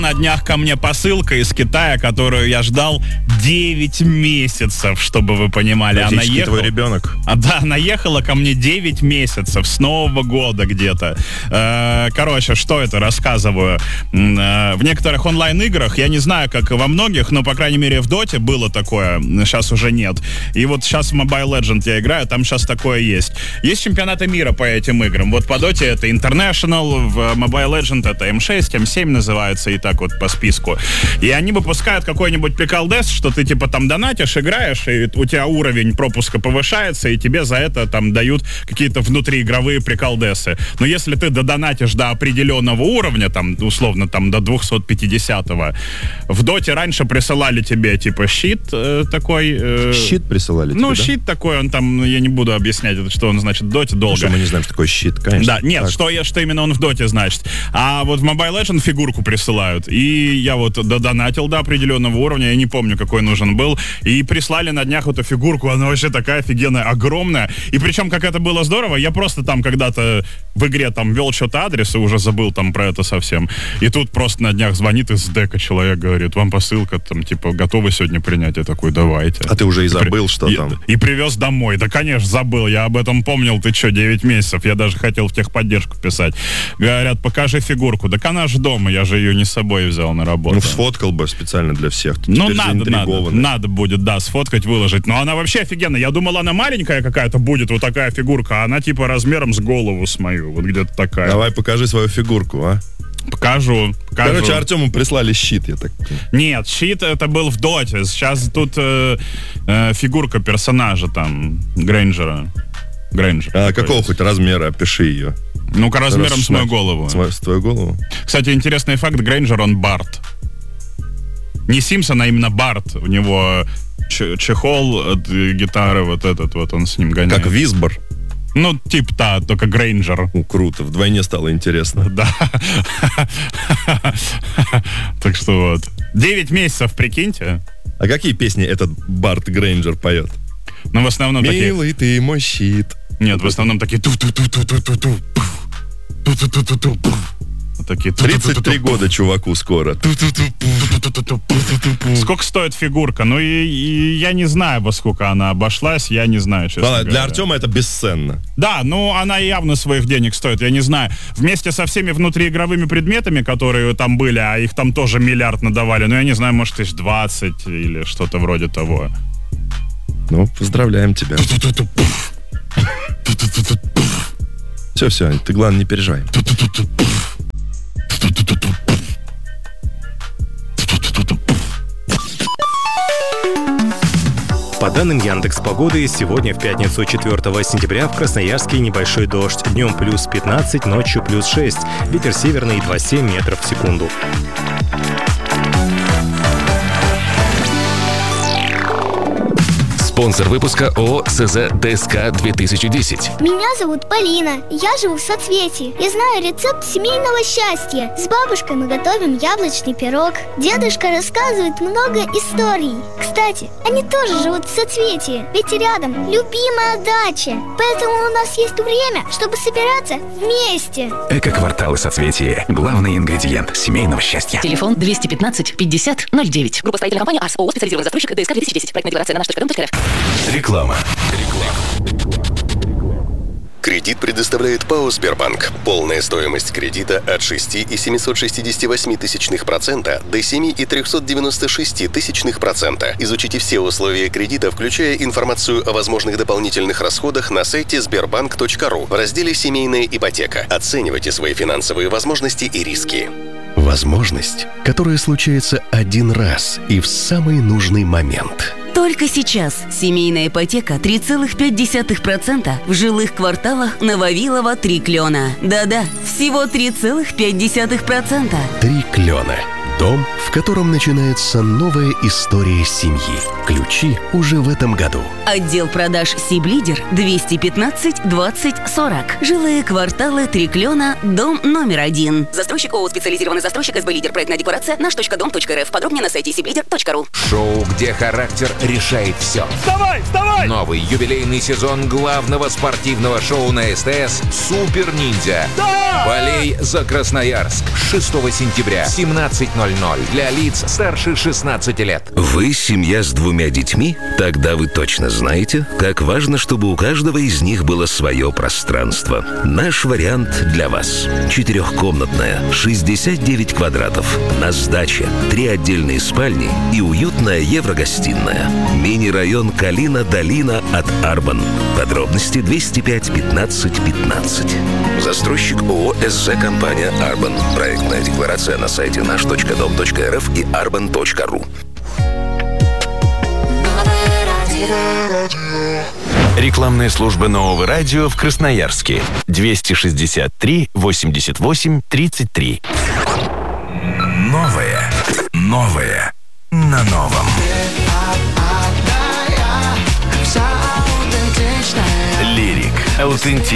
На днях ко мне посылка из Китая, которую я ждал 9 месяцев, чтобы вы понимали. Она ехала... твой ребенок. Да, она ехала ко мне 9 месяцев, с Нового года где-то. Короче, что это, рассказываю. В некоторых онлайн-играх, я не знаю, как и во многих, но, по крайней мере, в Доте было такое, сейчас уже нет. И вот сейчас в Mobile Legends я играю, там сейчас такое есть. Есть чемпионаты мира по этим играм. Вот по Доте это International, в Mobile Legends это M6, M7 называется, и так вот по списку. И они выпускают какой-нибудь приколдес, что ты типа там донатишь, играешь, и у тебя уровень пропуска повышается, и тебе за это там дают какие-то внутриигровые приколдесы. Но если ты додонатишь до определенного уровня, там, условно, там, до 250-го, в Доте раньше присылали тебе типа щит такой. Щит присылали тебе, Ну, да? щит такой, он там, я не буду объяснять, что он значит в Доте долго. Потому что мы не знаем, что такое щит, конечно. Да, нет, что именно он в Доте значит. А вот в Mobile Legends фигурку присылают. И я вот додонатил до определенного уровня, я не помню, какой нужен был. И прислали на днях эту фигурку, она вообще такая офигенная, огромная. И причем, как это было здорово, я просто там когда-то в игре там ввел что-то адрес и уже забыл там про это совсем. И тут просто на днях звонит из дека человек, говорит, вам посылка, там, типа, готовы сегодня принять? Я такой, давайте. А ты уже и забыл, что там? И привез домой. Да, конечно, забыл. Я об этом помнил. Ты что, 9 месяцев? Я даже хотел в техподдержку писать. Говорят, покажи фигурку. Так она же дома, я же ее не с собой взял на работу. Ну, сфоткал бы специально для всех. Ты ну, надо будет, да, сфоткать, выложить. Но она вообще офигенная. Я думал, она маленькая какая-то будет, вот такая фигурка. А она типа размером с голову с мою. Вот где-то такая. Давай, покажи свою фигурку, а? Покажу. Короче, Артему прислали щит, я так... Нет, щит это был в Доте. Сейчас тут фигурка персонажа там, Грейнджера. А какого хоть размера? Опиши ее. Ну-ка, размером с мою голову. С твою голову? Кстати, интересный факт, Грейнджер, он Барт. Не Симпсон, а именно Барт. У него чехол от гитары, вот этот вот, он с ним гоняет. Как Висбор? Ну, типа, да, только Грейнджер. Круто, вдвойне стало интересно. Да. Так что вот. 9 месяцев, прикиньте. А какие песни этот Барт Грейнджер поет? Ну, в основном такие... Милый ты мой щит. Нет, в основном такие... Такие... 33 года чуваку скоро. Сколько стоит фигурка? Ну, и я не знаю, во сколько она обошлась, я не знаю, честно говоря. Для Артема это бесценно. Да, ну, она явно своих денег стоит, я не знаю. Вместе со всеми внутриигровыми предметами, которые там были, а их там тоже миллиард надавали, ну, я не знаю, может, 20 или что-то вроде того. Ну, поздравляем тебя. Все, ты, главное, не переживай. По данным Яндекс.Погоды, сегодня в пятницу 4 сентября в Красноярске небольшой дождь. Днем плюс 15, ночью плюс 6. Ветер северный 2,7 метров в секунду. Спонсор выпуска ООО СЗ ДСК-2010. Меня зовут Полина, я живу в Соцветии. Я знаю рецепт семейного счастья. С бабушкой мы готовим яблочный пирог. Дедушка рассказывает много историй. Кстати, они тоже живут в Соцветии, ведь рядом любимая дача. Поэтому у нас есть время, чтобы собираться вместе. Эко-кварталы Соцветия. Главный ингредиент семейного счастья. Телефон 215 50 09. Группа строительной компании АРС ООО «Специализированный застройщик» ДСК 2010. Проектная декларация на наш.рф. Реклама. Кредит предоставляет ПАО «Сбербанк». Полная стоимость кредита от 6,768% до 7,396%. Изучите все условия кредита, включая информацию о возможных дополнительных расходах на сайте sberbank.ru в разделе «Семейная ипотека». Оценивайте свои финансовые возможности и риски. Возможность, которая случается один раз и в самый нужный момент. Только сейчас семейная ипотека 3,5% в жилых кварталах на Вавилова 3 клена. Да-да, всего 3,5%. 3 клена. Дом, в котором начинается новая история семьи. Ключи уже в этом году. Отдел продаж Сиблидер 215 2040. Жилые кварталы Триклёна, дом номер 1. Застройщик ООО «Специализированный застройщик СБ Лидер». Проектная декларация наш.дом.рф. Подробнее на сайте sblidер.ru. Шоу, где характер решает все. Вставай, вставай! Новый юбилейный сезон главного спортивного шоу на СТС «Супер Ниндзя». Болей за Красноярск. 6 сентября, 17:00. Для лиц старше 16 лет. Вы семья с 2 детьми? Тогда вы точно знаете, как важно, чтобы у каждого из них было свое пространство. Наш вариант для вас. 4-комнатная, 69 квадратов. На сдаче 3 отдельные спальни и уютная еврогостиная. Мини-район Калина-Долина от Арбан. Подробности 205 15 15. Застройщик ООО «СЗ Компания Арбан». Проектная декларация на сайте наш.дом.рф и arban.ru. Рекламная служба Нового радио в Красноярске. 263 88 33. Новое на новом. Лирик. Аутентичный.